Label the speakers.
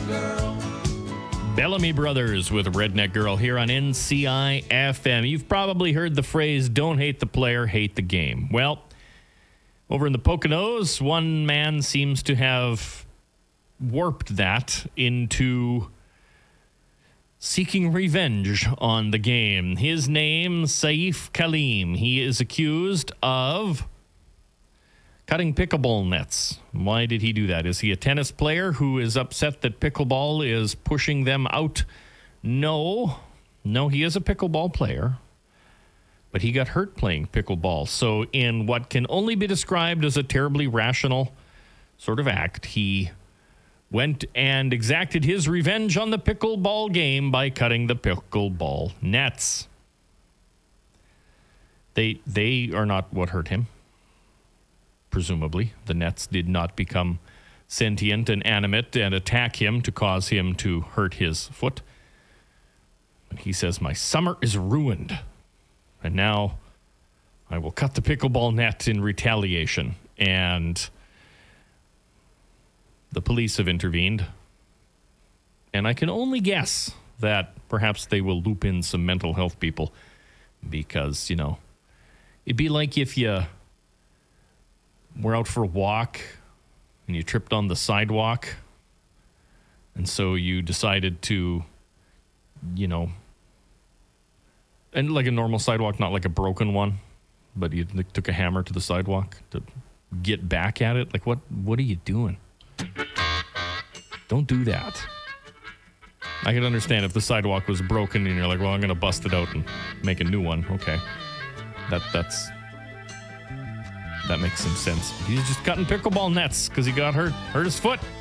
Speaker 1: Bellamy Brothers with Redneck Girl here on NCI FM. You've probably heard the phrase, don't hate the player, hate the game. Well, over in the Poconos, one man seems to have warped that into seeking revenge on the game. His name, Saif Kaleem. He is accused of cutting pickleball nets. Why did he do that? Is he a tennis player who is upset that pickleball is pushing them out? No, he is a pickleball player, but he got hurt playing pickleball. So in what can only be described as a terribly rational sort of act, he went and exacted his revenge on the pickleball game by cutting the pickleball nets. They are not what hurt him. Presumably, the nets did not become sentient and animate and attack him to cause him to hurt his foot. And he says, my summer is ruined. And now I will cut the pickleball net in retaliation. And the police have intervened. And I can only guess that perhaps they will loop in some mental health people because, it'd be like if you were out for a walk and you tripped on the sidewalk. And so you decided to, and like a normal sidewalk, not like a broken one, but you took a hammer to the sidewalk to get back at it. Like, what are you doing? Don't do that. I can understand if the sidewalk was broken and you're like, well, I'm going to bust it out and make a new one. Okay. That makes some sense. He's just cutting pickleball nets because he got hurt his foot.